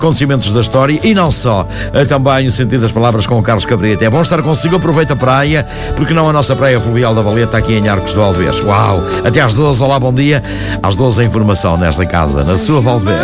acontecimentos da história e não só, também o sentido das palavras com o Carlos Cabrita. É bom estar consigo, aproveita a praia, porque não a nossa praia fluvial da Valeta aqui em Arcos do Alvés. Uau! Até às 12, olá, bom dia. Às 12 a informação nesta casa, na sua Valdez.